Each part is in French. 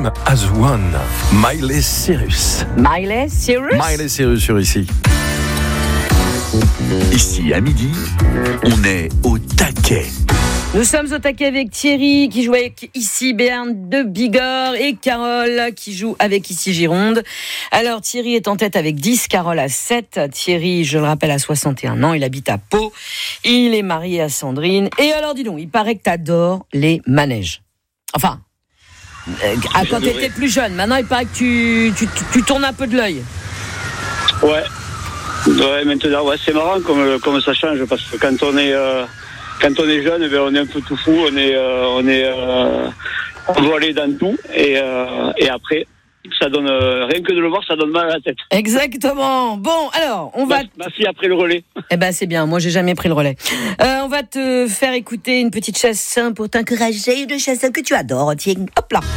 Same as One. Miley Cyrus. Miley Cyrus sur ici. Ici, à midi, on est au taquet. Nous sommes au taquet avec Thierry qui joue avec ici Béarn de Bigorre et Carole qui joue avec ici Gironde. Alors Thierry est en tête avec 10, Carole à 7. Thierry, je le rappelle, a 61 ans, il habite à Pau. Il est marié à Sandrine. Et alors dis donc, il paraît que t'adores les manèges. Enfin, quand t'étais plus jeune. Maintenant, il paraît que tu tournes un peu de l'œil. Ouais, maintenant, c'est marrant comme ça change parce que quand on est jeune, on est un peu tout fou, on veut aller dans tout et après, ça donne rien que de le voir, ça donne mal à la tête. Exactement. Bon, alors, on va. Ma fille a pris le relais. Eh ben, c'est bien. Moi, j'ai jamais pris le relais. On va te faire écouter une petite chanson pour t'encourager, une chanson que tu adores. Tiens, hop là.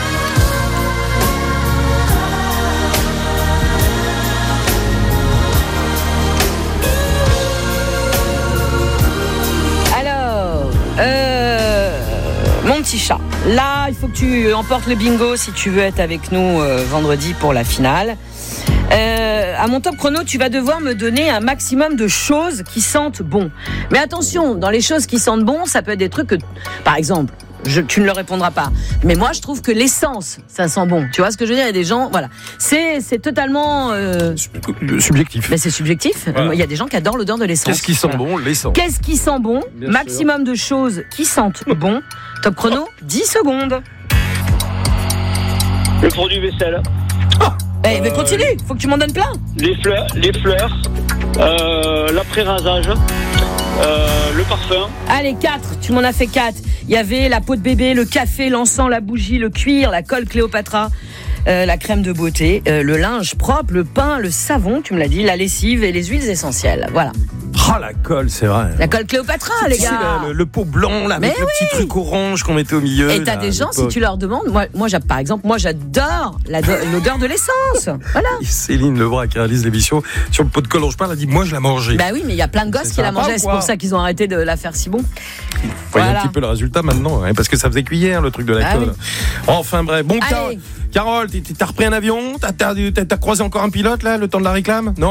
Mon petit chat, là, il faut que tu emportes le bingo si tu veux être avec nous vendredi pour la finale. À mon top chrono, tu vas devoir me donner un maximum de choses qui sentent bon. Mais attention, dans les choses qui sentent bon, ça peut être des trucs que, par exemple, tu ne le répondras pas. Mais moi, je trouve que l'essence, ça sent bon. Tu vois ce que je veux dire ? Il y a des gens, voilà. C'est totalement... subjectif. Mais c'est subjectif. Voilà. Il y a des gens qui adorent l'odeur de l'essence. Qu'est-ce qui sent bon ? L'essence. Qu'est-ce qui sent bon ? Bien maximum sûr. De choses qui sentent bon. Top chrono, 10 secondes. Le produit vaisselle. Mais continue, faut que tu m'en donnes plein. Les fleurs, l'après-rasage, le parfum. Allez, 4, tu m'en as fait 4. Il y avait la peau de bébé, le café, l'encens, la bougie, le cuir, la colle Cléopatra, la crème de beauté, le linge propre, le pain, le savon, tu me l'as dit, la lessive et les huiles essentielles. Voilà. Ah, la colle, c'est vrai. La colle Cléopatra, les gars. C'est le pot blanc, là, avec le petit truc orange qu'on mettait au milieu. Et t'as des gens, si tu leur demandes, moi par exemple, j'adore l'odeur de l'essence. Voilà. Céline Lebras, qui réalise l'émission sur le pot de colle dont je parle, a dit, moi, je la mangeais. Bah oui, mais il y a plein de gosses qui la mangeaient. C'est pour ça qu'ils ont arrêté de la faire si bon. Voyez un petit peu le résultat maintenant, hein, parce que ça faisait cuillère, le truc de la colle. Oui. Enfin, bref. Bon, Carole, t'as repris un avion ? T'as croisé encore un pilote, là, le temps de la réclame ? Non ?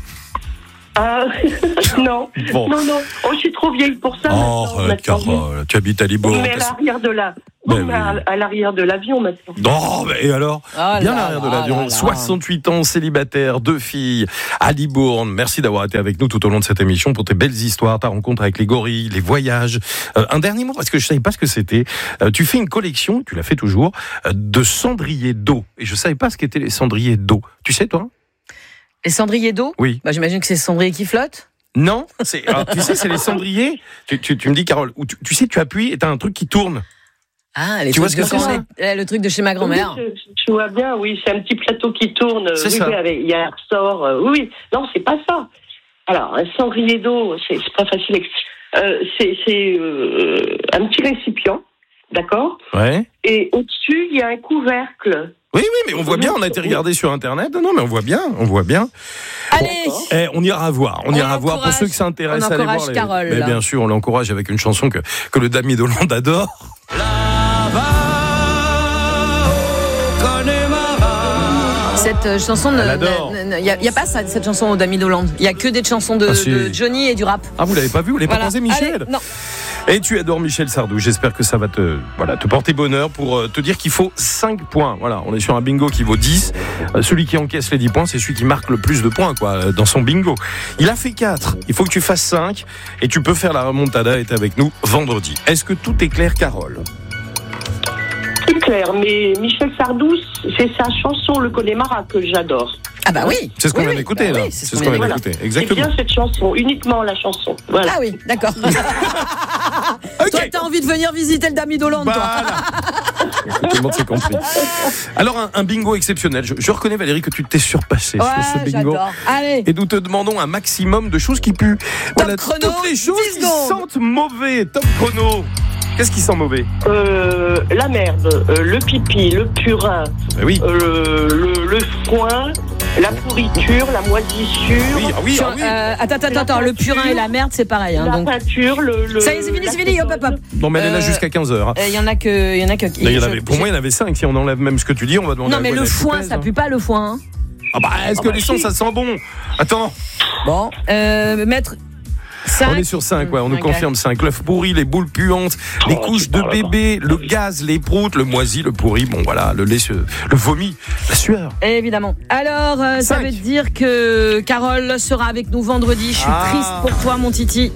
Non. Bon. Non. Oh, je suis trop vieille pour ça. Carole, tu habites à Libourne. Mais à l'arrière de l'avion maintenant. Non, et alors bien à l'arrière de l'avion. 68 ans, célibataire, 2 filles, à Libourne. Merci d'avoir été avec nous tout au long de cette émission pour tes belles histoires, ta rencontre avec les gorilles, les voyages. Un dernier mot, parce que je savais pas ce que c'était. Tu fais une collection, tu l'as fait toujours, de cendriers d'eau. Et je savais pas ce qu'étaient les cendriers d'eau. Tu sais, toi ? Les cendriers d'eau ? Oui. J'imagine que c'est les cendriers qui flottent. Non, tu sais, c'est les cendriers. Tu me dis, Carole, où tu sais, tu appuies et t'as un truc qui tourne. Ah, tu vois ce que c'est ? Le truc de chez ma grand-mère. Oui, je vois bien, oui, c'est un petit plateau qui tourne. C'est ça. Il y a un ressort. Oui, non, c'est pas ça. Alors, un cendrier d'eau, c'est pas facile. C'est un petit récipient, d'accord ? Ouais. Et au-dessus, il y a un couvercle. Oui, mais on voit bien, on a été regarder sur Internet. Non, mais on voit bien. Allez, on ira voir. Pour ceux qui s'intéressent à aller voir. Carole, mais bien sûr, on l'encourage avec une chanson que le Damier d'Hollande adore. Cette chanson, il n'y a pas ça, cette chanson au Damier d'Hollande. Il n'y a que des chansons de Johnny et du rap. Ah, vous l'avez pas vu, vous l'avez pas pensé, Michel ? Allez, non. Et tu adores Michel Sardou. J'espère que ça va te porter bonheur pour te dire qu'il faut 5 points. Voilà, on est sur un bingo qui vaut 10. Celui qui encaisse les 10 points, c'est celui qui marque le plus de points, dans son bingo. Il a fait 4. Il faut que tu fasses 5 et tu peux faire la remontada et être avec nous vendredi. Est-ce que tout est clair, Carole ? Tout clair, mais Michel Sardou, c'est sa chanson Le Connemara que j'adore. Ah bah oui. C'est ce qu'on vient d'écouter, là. C'est ce qu'on vient d'écouter. Exactement. C'est bien cette chanson, uniquement la chanson. Voilà. Ah oui, d'accord. Okay. Toi, t'as envie de venir visiter le Damier d'Hollande, toi. Tout le monde s'est compris. Alors, un bingo exceptionnel. Je reconnais, Valérie, que tu t'es surpassée sur ce bingo. J'adore. Allez. Et nous te demandons un maximum de choses qui puent. Top chrono, toutes les choses qui sentent mauvais. Top chrono. Qu'est-ce qui sent mauvais ? La merde, le pipi, le purin, oui. le foin, La pourriture, la moisissure. Attends, le purin et la merde, c'est pareil. La peinture, Ça y est, c'est fini, hop. Non, mais elle est là jusqu'à 15h. Il y en a que. Pour moi, il y en avait 5. Si on enlève même ce que tu dis, on va demander. Non, mais le foin, ça pue pas le foin. Hein. Ah bah, est-ce que les sons, ça sent bon? Attends. Bon, maître. 5. On est sur 5, ouais, on nous confirme 5. L'œuf pourri, les boules puantes, les couches de bébé, le gaz, les proutes, le moisi, le pourri, bon voilà, le lait, le vomi, la sueur. Évidemment. Alors, ça veut dire que Carole sera avec nous vendredi. Je suis triste pour toi, mon Titi.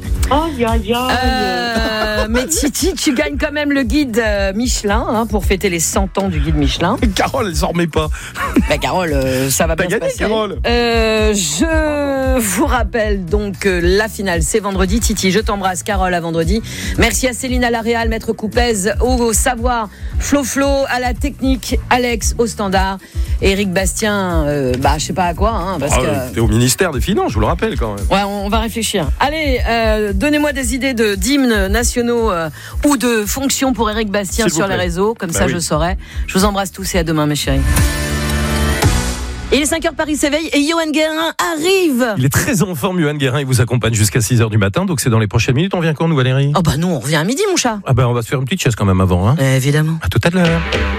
Mais Titi, tu gagnes quand même le guide Michelin pour fêter les 100 ans du guide Michelin. Carole, elle s'en remet pas. Bah, Carole, ça va bien se passer. Carole. Je vous rappelle donc la finale, c'est vendredi. Titi, je t'embrasse. Carole, à vendredi. Merci à Céline à la Réal, Maître Coupez au savoir, Flo à la technique, Alex au standard, Éric Bastien, je sais pas à quoi, parce que t'es au ministère des Finances, je vous le rappelle quand même. Ouais, on va réfléchir. Allez, donnez-moi des idées d'hymnes nationaux ou de fonctions pour Éric Bastien sur les réseaux, comme ça je saurai. Je vous embrasse tous et à demain, mes chéris. Il est 5h, Paris s'éveille et Yoann Guérin arrive. Il est très en forme, Yoann Guérin. Il vous accompagne jusqu'à 6h du matin. Donc c'est dans les prochaines minutes. On vient quand, nous, Valérie? Oh bah nous, on revient à midi, mon chat. Ah bah on va se faire une petite chaise quand même avant. Hein. Évidemment. À tout à l'heure.